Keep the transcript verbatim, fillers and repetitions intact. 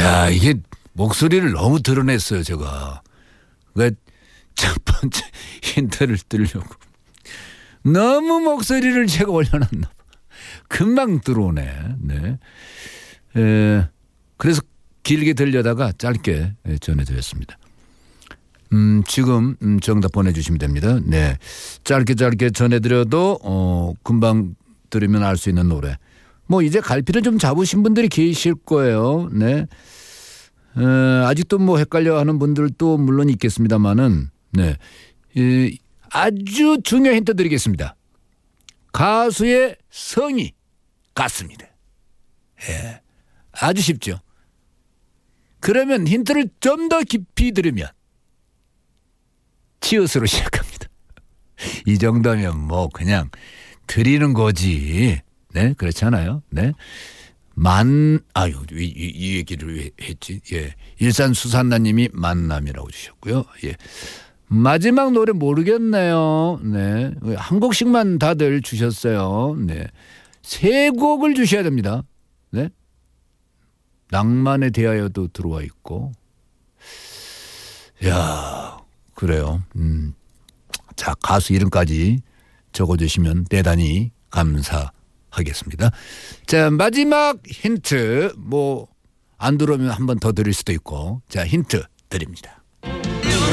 야, 이게 목소리를 너무 드러냈어요, 제가. 그러니까 첫 번째 힌트를 드리려고. 너무 목소리를 제가 올려놨나 봐. 금방 들어오네. 네. 에, 그래서 길게 들려다가 짧게 전해드렸습니다. 음, 지금 정답 보내주시면 됩니다. 네. 짧게 짧게 전해드려도, 어, 금방 들으면 알 수 있는 노래. 뭐, 이제 갈피를 좀 잡으신 분들이 계실 거예요. 네. 에, 아직도 뭐 헷갈려 하는 분들도 물론 있겠습니다만은, 네. 이, 아주 중요한 힌트 드리겠습니다. 가수의 성이 같습니다. 예. 아주 쉽죠. 그러면 힌트를 좀 더 깊이 들으면 치읓으로 시작합니다. 이 정도면 뭐 그냥 드리는 거지. 네, 그렇지 않아요? 네. 만, 아유, 이, 이, 이 얘기를 왜 했지? 예. 일산수산나님이 만남이라고 주셨고요. 예. 마지막 노래 모르겠네요. 네. 한 곡씩만 다들 주셨어요. 네. 세 곡을 주셔야 됩니다. 네. 낭만에 대하여도 들어와 있고. 야, 그래요. 음. 자, 가수 이름까지 적어주시면 대단히 감사하겠습니다. 자, 마지막 힌트. 뭐, 안 들어오면 한 번 더 드릴 수도 있고. 자, 힌트 드립니다.